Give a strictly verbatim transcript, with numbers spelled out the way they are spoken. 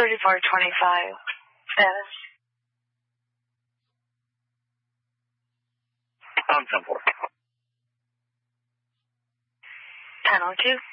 thirty-four twenty-five. Status? On ten four. ten oh two.